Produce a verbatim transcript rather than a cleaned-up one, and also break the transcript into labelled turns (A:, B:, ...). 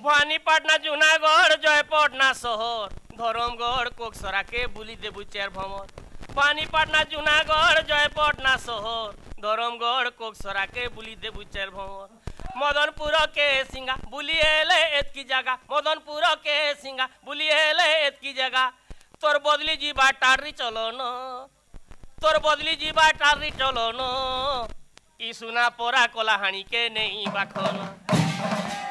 A: ভবানীপাটনা জুনাগড় জয়পটনা শহর ধরমগড় কোকসরাকে বুলি দেবু চের ভ্রমর ভবানীপাটনা জুনাগড় জয়পটনা শহর ধরমগড় কোকসরাকে বুলি দেবু চের ভ্রমর মদনপুর के सिंगा बुलिएले एतकी जगह मदनपुर के सिंगा बुलिएले एतकी जगह तोर बदली जीवा टारी चलो न तोर बदली जीवा टारी चलो न ई सुना पोरा कोलाहानी के नहीं बाखन।